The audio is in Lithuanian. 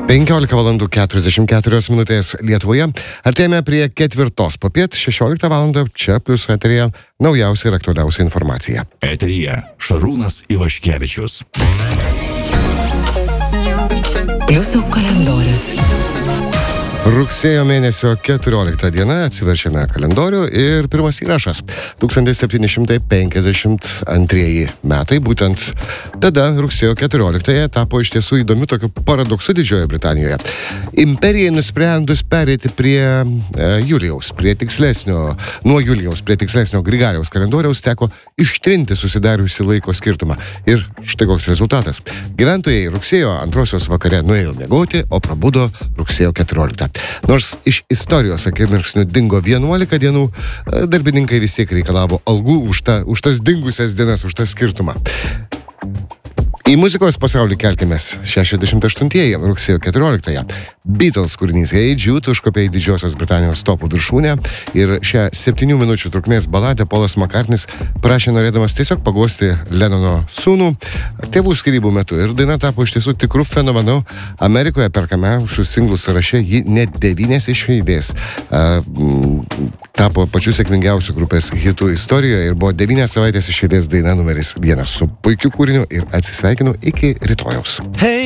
15:44 Lietuvoje. Artėjame prie 4 popiet, 16 val. Čia Pliuso eteryje naujausia ir aktualiausia informacija. Eteryje Šarūnas Ivaškevičius. Pliuso kalendorius. Rugsėjo mėnesio 14 diena, atsiverčiame kalendorių ir pirmas įrašas. 1752 metai, būtent tada, rugsėjo 14-ąją, tapo iš tiesų įdomiu tokiu paradoksu Didžiojoje Britanijoje. Imperijai nusprendus perėti prie nuo Julijaus prie tikslesnio Grigaliaus kalendoriaus teko ištrinti susidariusi laiko skirtumą. Ir štai koks rezultatas. Gyventojai rugsėjo 2 vakare nuėjo miegoti, o prabudo rugsėjo 14. Nors iš istorijos akimirksnių dingo 11 dienų, darbininkai vis tiek reikalavo algų už tas dingusias dienas, už tą skirtumą. Į muzikos pasaulį kelkimės 68 rugsėjo 14. Beatles kūrinys Hey Jude užkopė į Didžiosios Britanijos topų viršūnę ir šią 7 minučių trukmės baladę Polas McCartney's prašė norėdamas tiesiog paguosti Lennono sūnų tėvų skyrybų metu. Ir daina tapo iš tiesų tikrų fenomenu. Amerikoje perkamiausių singlų sąraše ji net 9 iš eilės tapo pačiu sėkmingiausiu grupės hitų istorijoje ir buvo 9 savaitės iš eilės daina numeris 1 su puikiu kūriniu ir atsisveikinu iki rytojaus. Hey